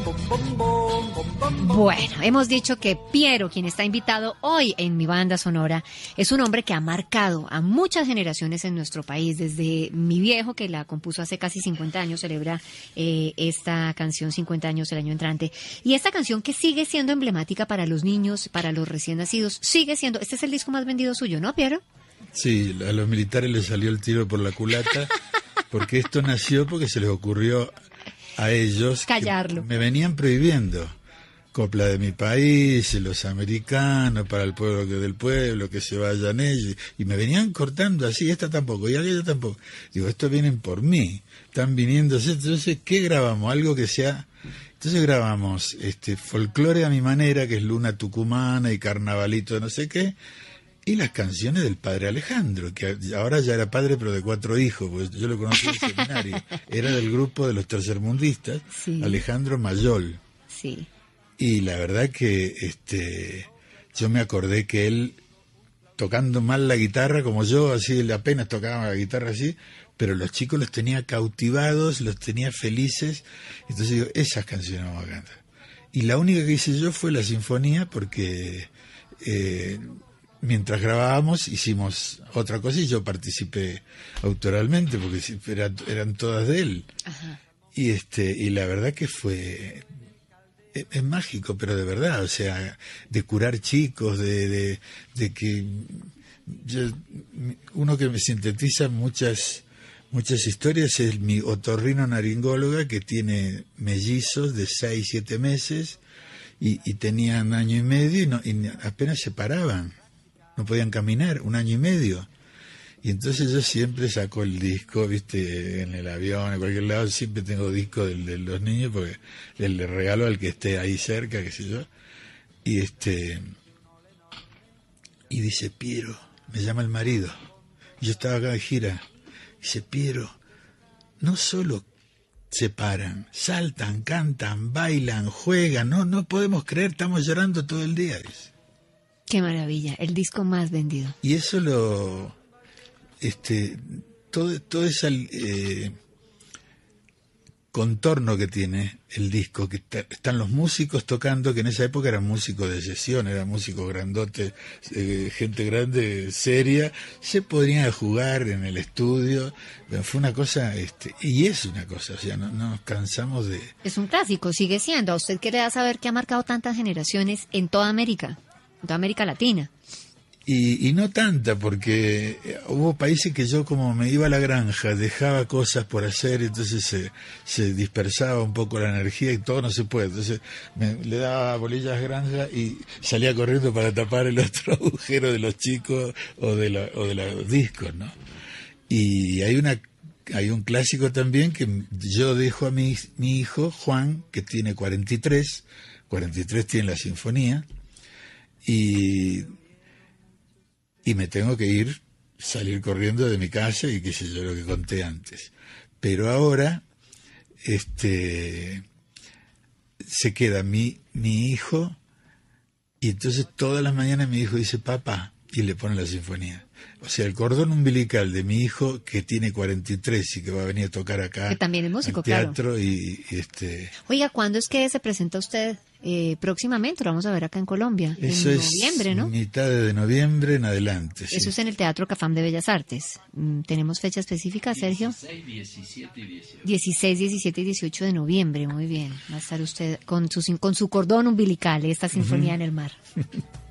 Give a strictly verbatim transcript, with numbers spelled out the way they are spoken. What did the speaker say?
Bueno, hemos dicho que Piero, quien está invitado hoy en mi banda sonora, es un hombre que ha marcado a muchas generaciones en nuestro país. Desde mi viejo, que la compuso hace casi cincuenta años, celebra eh, esta canción cincuenta años el año entrante. Y esta canción que sigue siendo emblemática para los niños, para los recién nacidos, sigue siendo... Este es el disco más vendido suyo, ¿no, Piero? Sí, a los militares les salió el tiro por la culata, porque esto nació porque se les ocurrió a ellos... callarlo. Me venían prohibiendo. Copla de mi país, los americanos, para el pueblo que del pueblo, que se vayan ellos, y me venían cortando así, esta tampoco, y aquella tampoco. Digo, estos vienen por mí, están viniendo, entonces, ¿qué grabamos? Algo que sea... Entonces grabamos este folclore a mi manera, que es Luna Tucumana y Carnavalito de no sé qué, y las canciones del padre Alejandro, que ahora ya era padre pero de cuatro hijos, pues yo lo conocí en el seminario, era del grupo de los tercermundistas, sí. Alejandro Mayol. Sí. Y la verdad que este yo me acordé que él, tocando mal la guitarra, como yo, así él apenas tocaba la guitarra así, pero los chicos los tenía cautivados, los tenía felices. Entonces digo, esas canciones vamos a cantar. Y la única que hice yo fue la sinfonía, porque eh, mientras grabábamos hicimos otra cosa y yo participé autoralmente, porque eran, eran todas de él. Ajá. Y este y la verdad que fue... es mágico, pero de verdad, o sea, de curar chicos, de, de, de que yo, uno que me sintetiza muchas muchas historias es mi otorrino-naringóloga, que tiene mellizos de seis, siete meses y, y tenían año y medio y, no, y apenas se paraban, no podían caminar, un año y medio. Y entonces yo siempre saco el disco, viste, en el avión, en cualquier lado, siempre tengo disco de, de los niños, porque le, le regalo al que esté ahí cerca, qué sé yo. Y este y dice, Piero, me llama el marido. Y yo estaba acá de gira. Dice, Piero, no solo se paran, saltan, cantan, bailan, juegan, no, no podemos creer, estamos llorando todo el día. Dice. Qué maravilla, el disco más vendido. Y eso lo... este todo todo ese eh, contorno que tiene el disco, que está, están los músicos tocando, que en esa época eran músicos de sesión, eran músicos grandotes, eh, gente grande, seria, se podrían jugar en el estudio, pero fue una cosa, este y es una cosa, o sea, no, no nos cansamos de... Es un clásico, sigue siendo. ¿A usted qué le da saber que ha marcado tantas generaciones en toda América, en toda América Latina? Y, y no tanta, porque hubo países que yo, como me iba a la granja, dejaba cosas por hacer, entonces se, se dispersaba un poco la energía y todo no se puede. Entonces me, le daba bolillas granja y salía corriendo para tapar el otro agujero de los chicos o de, la, o de los discos, ¿no? Y hay una hay un clásico también que yo dejo a mi, mi hijo, Juan, que tiene cuarenta y tres, cuarenta y tres tiene la sinfonía, y... y me tengo que ir, salir corriendo de mi casa y qué sé yo, lo que conté antes. Pero ahora este se queda mi, mi hijo, y entonces todas las mañanas mi hijo dice, papá, y le pone la sinfonía. O sea, el cordón umbilical de mi hijo, que tiene cuarenta y tres y que va a venir a tocar acá, que también es músico, al teatro, claro. y, y este... Oiga, ¿cuándo es que se presenta usted? Eh, próximamente, lo vamos a ver acá en Colombia. Eso en es noviembre, ¿no? Mitad de noviembre en adelante. Eso sí. es en el Teatro Cafam de Bellas Artes. ¿Tenemos fecha específica, Sergio? dieciséis, diecisiete y dieciocho. dieciséis, diecisiete y dieciocho de noviembre, muy bien. Va a estar usted con su, con su cordón umbilical, esta sinfonía uh-huh. en el mar.